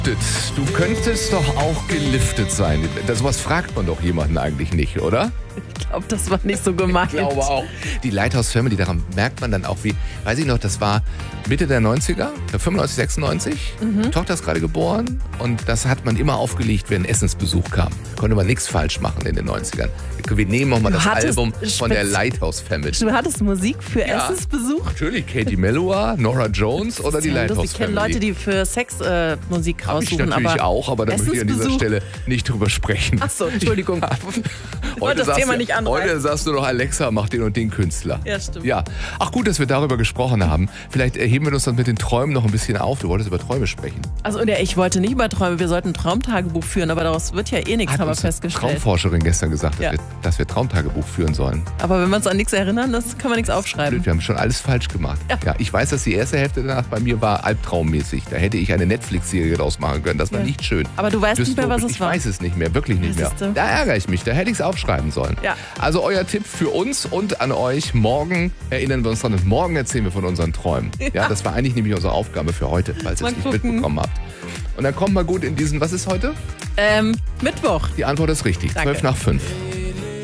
Du könntest doch auch geliftet sein. Sowas fragt man doch jemanden eigentlich nicht, oder? Ich glaube, das war nicht so gemeint. Ich glaube auch. Die Lighthouse Family, daran merkt man dann auch, wie, weiß ich noch, das war Mitte der 90er, 95, 96. Tochter ist gerade geboren und das hat man immer aufgelegt, wenn ein Essensbesuch kam. Konnte man nichts falsch machen in den 90ern. Wir nehmen nochmal das Album von der Lighthouse Family. Du hattest Musik für Essensbesuch? Natürlich, Katie Melua, Nora Jones oder die Lighthouse Ich kenne Family. Leute, die für Sexmusik raussuchen. Ich natürlich auch, aber da möchte ich an dieser Stelle nicht drüber sprechen. Achso, Entschuldigung. Heute das Thema nicht anreißen. Heute sagst du doch, Alexa, mach den und den Künstler. Ja, stimmt. Ja. Ach gut, dass wir darüber gesprochen haben. Vielleicht heben wir uns dann mit den Träumen noch ein bisschen auf. Du wolltest über Träume sprechen. Also, ich wollte nicht über Träume. Wir sollten ein Traumtagebuch führen, aber daraus wird ja eh nichts, haben wir festgestellt. Traumforscherin gestern gesagt, dass wir Traumtagebuch führen sollen. Aber wenn wir uns an nichts erinnern, das kann man nichts aufschreiben. Blöd, wir haben schon alles falsch gemacht. Ja, ich weiß, dass die erste Hälfte danach bei mir war albtraummäßig. Da hätte ich eine Netflix-Serie draus machen können. Das war nicht schön. Aber du weißt nicht mehr, was es war. Ich weiß es nicht mehr, wirklich nicht mehr. Da ärgere ich mich, da hätte ich es aufschreiben sollen. Ja. Also euer Tipp für uns und an euch, morgen erinnern wir uns dran und morgen erzählen wir von unseren Träumen. Ja, das war eigentlich nämlich unsere Aufgabe für heute, falls ihr es nicht mitbekommen habt. Und dann kommt mal gut in diesen, was ist heute? Mittwoch. Die Antwort ist richtig, 5 nach 5.